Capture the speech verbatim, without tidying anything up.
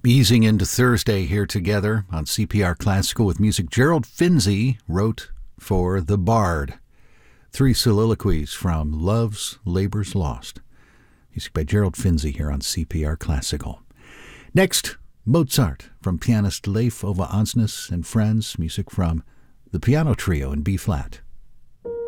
Easing into Thursday here together on C P R Classical with music Gerald Finzi wrote for The Bard. Three soliloquies from Love's Labour's Lost. Music by Gerald Finzi here on C P R Classical. Next, Mozart from pianist Leif Ove Andsnes and friends. Music from the Piano Trio in B-flat.